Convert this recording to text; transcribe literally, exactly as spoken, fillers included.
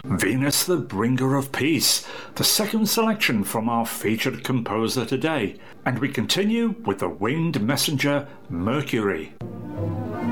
Venus the Bringer of Peace, the second selection from our featured composer today, and we continue with the winged messenger Mercury.